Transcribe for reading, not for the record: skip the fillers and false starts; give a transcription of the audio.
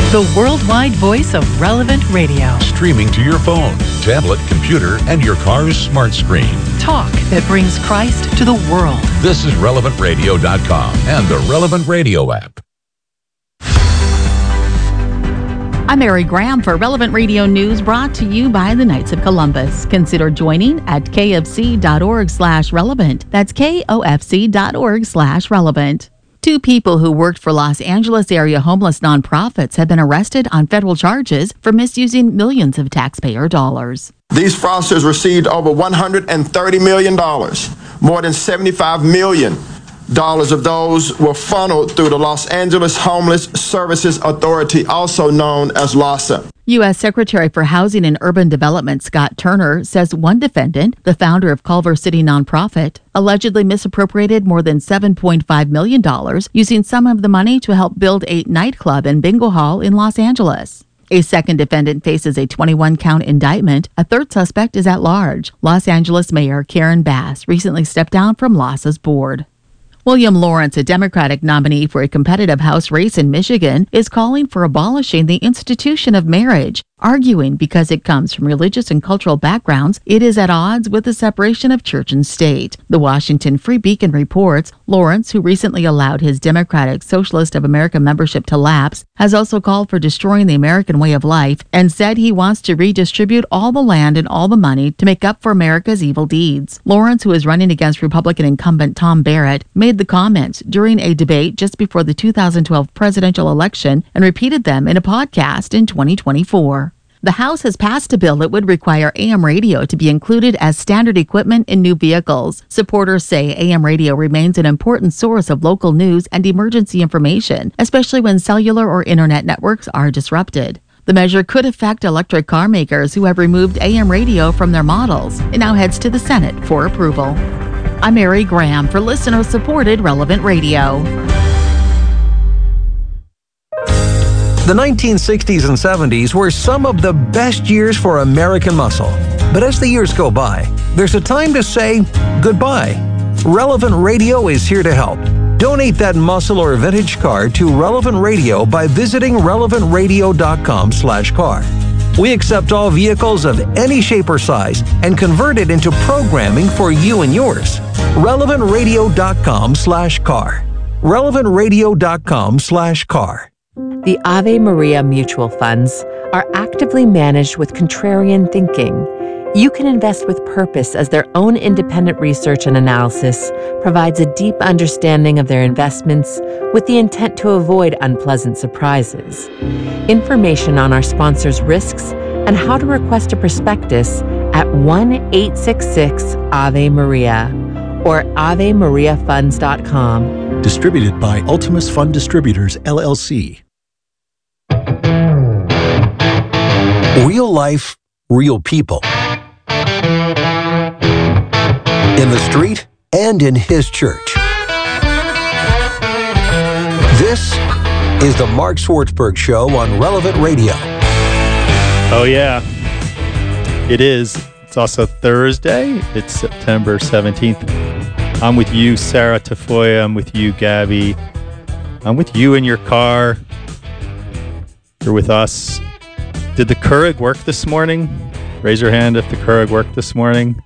The worldwide voice of Relevant Radio. Streaming to your phone, tablet, computer, and your car's smart screen. Talk that brings Christ to the world. This is RelevantRadio.com and the Relevant Radio app. I'm Mary Graham for Relevant Radio News, brought to you by the Knights of Columbus. Consider joining at kfc.org/relevant. That's kofc.org/relevant. 2 people who worked for Los Angeles area homeless nonprofits have been arrested on federal charges for misusing millions of taxpayer dollars. These fraudsters received over $130 million. More than $75 million of those were funneled through the Los Angeles Homeless Services Authority, also known as LAHSA. U.S. Secretary for Housing and Urban Development Scott Turner says one defendant, the founder of Culver City nonprofit, allegedly misappropriated more than $7.5 million, using some of the money to help build a nightclub and bingo hall in Los Angeles. A second defendant faces a 21-count indictment. A third suspect is at large. Los Angeles Mayor Karen Bass recently stepped down from LAHSA's board. William Lawrence, a Democratic nominee for a competitive House race in Michigan, is calling for abolishing the institution of marriage, arguing because it comes from religious and cultural backgrounds, it is at odds with the separation of church and state. The Washington Free Beacon reports Lawrence, who recently allowed his Democratic Socialist of America membership to lapse, has also called for destroying the American way of life and said he wants to redistribute all the land and all the money to make up for America's evil deeds. Lawrence, who is running against Republican incumbent Tom Barrett, made the comments during a debate just before the 2012 presidential election and repeated them in a podcast in 2024. The House has passed a bill that would require AM radio to be included as standard equipment in new vehicles. Supporters say AM radio remains an important source of local news and emergency information, especially when cellular or internet networks are disrupted. The measure could affect electric car makers who have removed AM radio from their models. It now heads to the Senate for approval. I'm Mary Graham for listener-supported Relevant Radio. The 1960s and 70s were some of the best years for American muscle. But as the years go by, there's a time to say goodbye. Relevant Radio is here to help. Donate that muscle or vintage car to Relevant Radio by visiting relevantradio.com/car. We accept all vehicles of any shape or size and convert it into programming for you and yours. relevantradio.com/car. relevantradio.com/car. The Ave Maria mutual funds are actively managed with contrarian thinking. You can invest with purpose as their own independent research and analysis provides a deep understanding of their investments with the intent to avoid unpleasant surprises. Information on our sponsors' risks and how to request a prospectus at 1-866-AVE-MARIA or AveMariaFunds.com. Distributed by Ultimus Fund Distributors, LLC. Real life, real people. In the street and in his church. This is the Mark Swartzberg Show on Relevant Radio. Oh yeah, it is. It's also Thursday. It's September 17th. I'm with you, Sarah Tafoya. I'm with you, Gabby. I'm with you in your car. You're with us. Did the Keurig work this morning? Raise your hand if the Keurig worked this morning.